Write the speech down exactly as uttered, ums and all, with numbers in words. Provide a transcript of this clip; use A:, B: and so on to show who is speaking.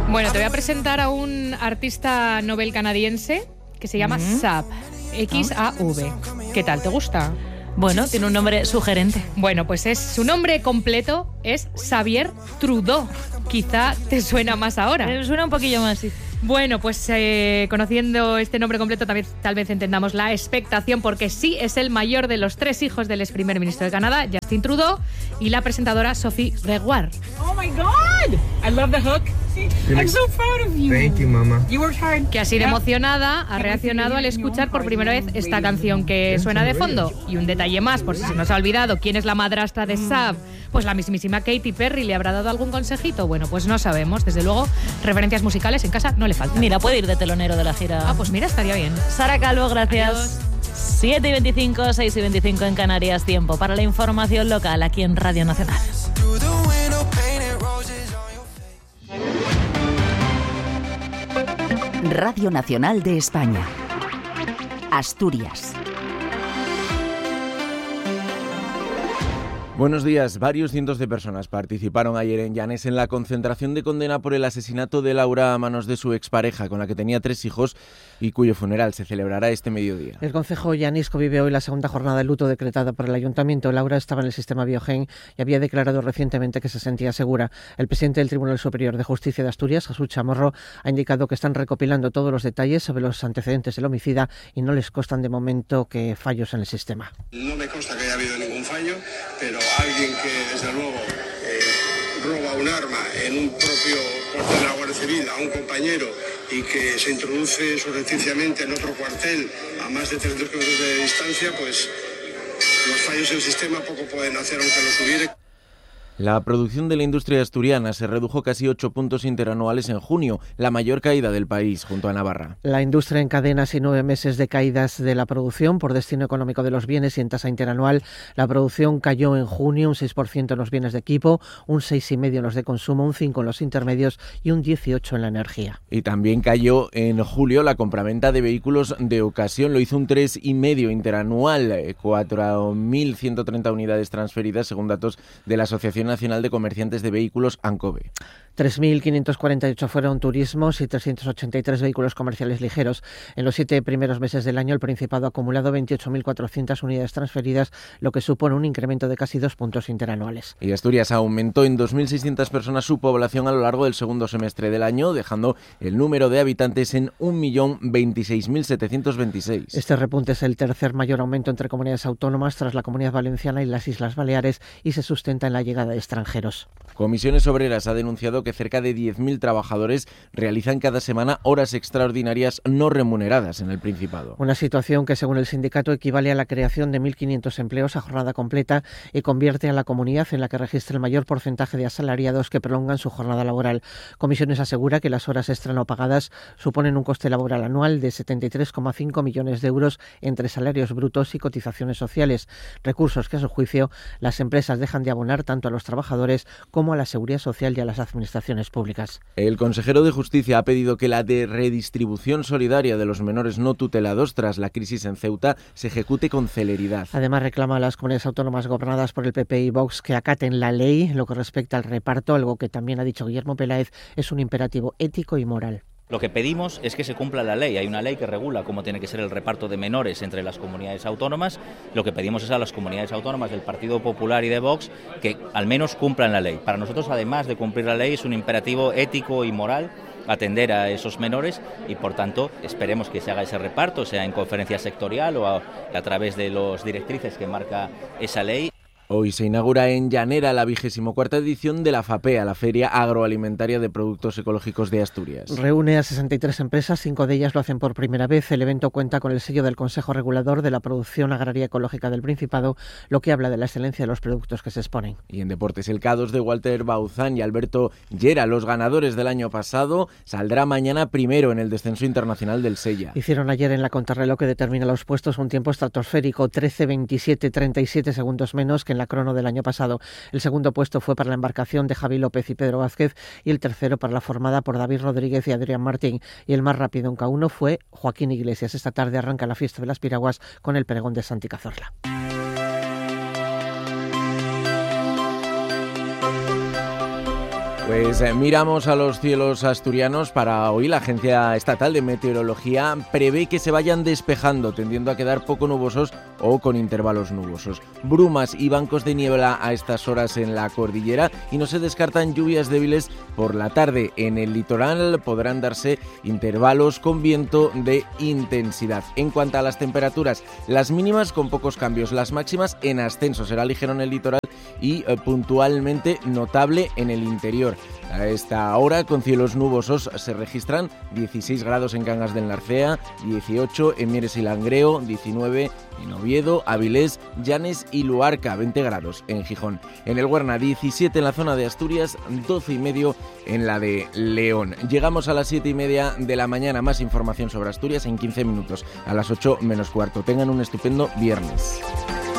A: Bueno, te voy a presentar a un artista novel canadiense que se llama
B: Mm-hmm.
A: Xav, X A V. ¿Qué tal? ¿Te gusta?
B: Bueno, tiene un nombre sugerente.
A: Bueno, pues es su nombre completo es Xavier Trudeau. Quizá te suena más ahora.
B: Me suena un poquillo más, sí.
A: Bueno, pues eh, conociendo este nombre completo también tal vez entendamos la expectación, porque sí es el mayor de los tres hijos del ex primer ministro de Canadá, Justin Trudeau, y la presentadora Sophie Gregoire.
C: Oh my God! I love the hook. I'm so proud of you.
D: Thank you, mama.
C: You worked hard.
A: Que así de emocionada ha reaccionado al escuchar por primera vez esta canción que suena de fondo. Y un detalle más, por si se nos ha olvidado quién es la madrastra de Xav, pues la mismísima Katy Perry. ¿Le habrá dado algún consejito? Bueno, pues no sabemos. Desde luego, referencias musicales en casa no le faltan.
B: Mira, puede ir de telonero de la gira.
A: Ah, pues mira, estaría bien.
B: Sara Calvo, gracias.
A: Adiós.
B: siete y veinticinco, seis y veinticinco en Canarias. Tiempo para la información local aquí en Radio Nacional.
E: Radio Nacional de España. Asturias.
F: Buenos días. Varios cientos de personas participaron ayer en Llanes en la concentración de condena por el asesinato de Laura a manos de su expareja, con la que tenía tres hijos y cuyo funeral se celebrará este mediodía.
G: El concejo llanisco vive hoy la segunda jornada de luto decretada por el ayuntamiento. Laura estaba en el sistema Biogen y había declarado recientemente que se sentía segura. El presidente del Tribunal Superior de Justicia de Asturias, Jesús Chamorro, ha indicado que están recopilando todos los detalles sobre los antecedentes del homicida y no les constan de momento que fallos en el sistema.
H: No me consta que haya habido ningún fallo, pero alguien que desde luego eh, roba un arma en un propio cuartel de la Guardia Civil a un compañero y que se introduce surrepticiamente en otro cuartel a más de trescientos kilómetros de distancia, pues los fallos en el sistema poco pueden hacer aunque los hubiere.
F: La producción de la industria asturiana se redujo casi ocho puntos interanuales en junio, la mayor caída del país, junto a Navarra.
G: La industria encadena así nueve meses de caídas de la producción por destino económico de los bienes y en tasa interanual. La producción cayó en junio un seis por ciento en los bienes de equipo, un seis coma cinco por ciento en los de consumo, un cinco por ciento en los intermedios y un dieciocho por ciento en la energía.
F: Y también cayó en julio la compraventa de vehículos de ocasión, lo hizo un tres coma cinco por ciento interanual, cuatro mil ciento treinta unidades transferidas según datos de la Asociación Nacional de Comerciantes de Vehículos, ANCOVE.
G: tres mil quinientos cuarenta y ocho fueron turismos y trescientos ochenta y tres vehículos comerciales ligeros. En los siete primeros meses del año, el Principado ha acumulado veintiocho mil cuatrocientas unidades transferidas, lo que supone un incremento de casi dos puntos interanuales.
F: Y Asturias aumentó en dos mil seiscientas personas su población a lo largo del segundo semestre del año, dejando el número de habitantes en un millón veintiséis mil setecientos veintiséis.
G: Este repunte es el tercer mayor aumento entre comunidades autónomas tras la Comunidad Valenciana y las Islas Baleares y se sustenta en la llegada de extranjeros.
F: Comisiones Obreras ha denunciado que cerca de diez mil trabajadores realizan cada semana horas extraordinarias no remuneradas en el Principado.
G: Una situación que, según el sindicato, equivale a la creación de mil quinientos empleos a jornada completa y convierte a la comunidad en la que registra el mayor porcentaje de asalariados que prolongan su jornada laboral. Comisiones asegura que las horas extra no pagadas suponen un coste laboral anual de setenta y tres coma cinco millones de euros entre salarios brutos y cotizaciones sociales, recursos que, a su juicio, las empresas dejan de abonar tanto a los trabajadores como a la seguridad social y a las administraciones públicas.
F: El consejero de Justicia ha pedido que la de redistribución solidaria de los menores no tutelados tras la crisis en Ceuta se ejecute con celeridad.
G: Además, reclama a las comunidades autónomas gobernadas por el P P y Vox que acaten la ley en lo que respecta al reparto, algo que también ha dicho Guillermo Peláez es un imperativo ético y moral.
I: Lo que pedimos es que se cumpla la ley. Hay una ley que regula cómo tiene que ser el reparto de menores entre las comunidades autónomas. Lo que pedimos es a las comunidades autónomas del Partido Popular y de Vox que al menos cumplan la ley. Para nosotros, además de cumplir la ley, es un imperativo ético y moral atender a esos menores y, por tanto, esperemos que se haga ese reparto, sea en conferencia sectorial o a, a través de las directrices que marca esa ley.
F: Hoy se inaugura en Llanera la vigésimo cuarta edición de la FAPEA, la Feria Agroalimentaria de Productos Ecológicos de Asturias.
G: Reúne a sesenta y tres empresas, cinco de ellas lo hacen por primera vez. El evento cuenta con el sello del Consejo Regulador de la Producción Agraria Ecológica del Principado, lo que habla de la excelencia de los productos que se exponen.
F: Y en deportes, el K dos de Walter Bauzán y Alberto Llera, los ganadores del año pasado, saldrá mañana primero en el descenso internacional del Sella.
G: Hicieron ayer en la contrarreloj que determina los puestos un tiempo estratosférico, trece veintisiete treinta y siete segundos menos que en la crono del año pasado. El segundo puesto fue para la embarcación de Javi López y Pedro Vázquez y el tercero para la formada por David Rodríguez y Adrián Martín. Y el más rápido en K uno fue Joaquín Iglesias. Esta tarde arranca la fiesta de las piraguas con el pregón de Santi Cazorla.
F: Pues eh, miramos a los cielos asturianos. Para hoy la Agencia Estatal de Meteorología prevé que se vayan despejando, tendiendo a quedar poco nubosos o con intervalos nubosos. Brumas y bancos de niebla a estas horas en la cordillera y no se descartan lluvias débiles por la tarde. En el litoral podrán darse intervalos con viento de intensidad. En cuanto a las temperaturas, las mínimas con pocos cambios, las máximas en ascenso. Será ligero en el litoral y eh, puntualmente notable en el interior. A esta hora, con cielos nubosos, se registran dieciséis grados en Cangas del Narcea, dieciocho en Mieres y Langreo, diecinueve en Oviedo, Avilés, Llanes y Luarca, veinte grados en Gijón. En el Huerna, diecisiete en la zona de Asturias, doce y medio en la de León. Llegamos a las siete y media de la mañana. Más información sobre Asturias en quince minutos, a las ocho menos cuarto. Tengan un estupendo viernes.